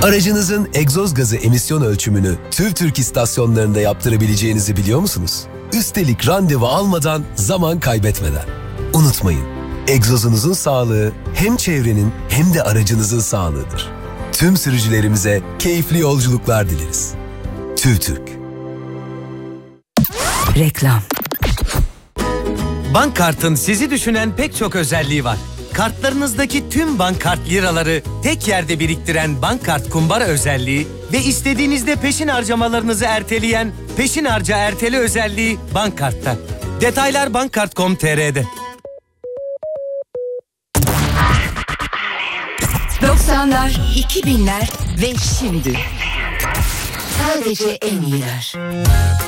Aracınızın egzoz gazı emisyon ölçümünü TÜVTÜRK istasyonlarında yaptırabileceğinizi biliyor musunuz? Üstelik randevu almadan, zaman kaybetmeden. Unutmayın, egzozunuzun sağlığı hem çevrenin hem de aracınızın sağlığıdır. Tüm sürücülerimize keyifli yolculuklar dileriz. TÜVTÜRK. Reklam. Bankkart'ın sizi düşünen pek çok özelliği var. Kartlarınızdaki tüm bankkart liraları tek yerde biriktiren Bankkart kumbara özelliği ve istediğinizde peşin harcamalarınızı erteleyen peşin harca ertele özelliği Bankkart'ta. Detaylar bankkart.com.tr'de. 90'lar, 2000'ler ve şimdi. Sadece en iyiler.